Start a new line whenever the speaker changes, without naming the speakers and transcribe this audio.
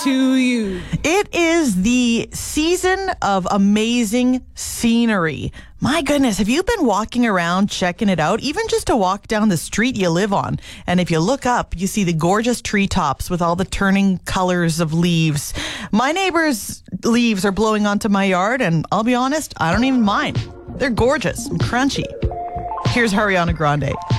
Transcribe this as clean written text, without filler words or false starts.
to you.
It is the season of amazing scenery. My goodness, have you been walking around checking it out? Even just to walk down the street you live on. And if you look up, you see the gorgeous treetops with all the turning colors of leaves. My neighbor's leaves are blowing onto my yard, and I'll be honest, I don't even mind. They're gorgeous and crunchy. Here's Ariana Grande.